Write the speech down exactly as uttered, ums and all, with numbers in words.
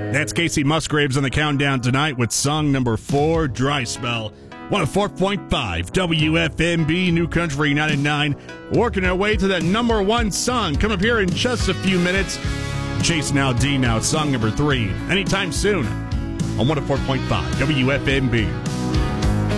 That's Casey Musgraves on the countdown tonight with song number four, Dry Spell. one oh four point five W F M B, New Country ninety-nine. Working our way to that number one song. Come up here in just a few minutes. Chase Now D Now, song number three. Anytime soon on one oh four point five W F M B.